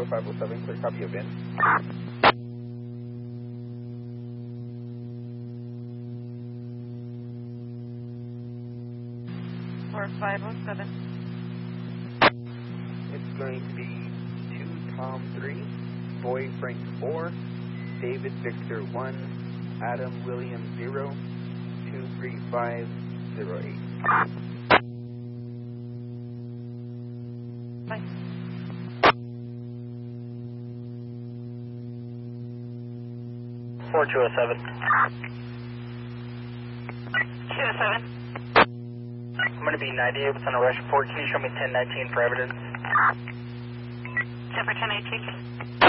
Tower 507, clear copy of in. 4507. It's going to be 2 Tom 3, Boy Frank 4, David Victor 1, Adam William 0, 23508. Bye. 4207. 207. I'm going to be 98 with an arrest report. Can you show me 1019 for evidence? 10 for 1018.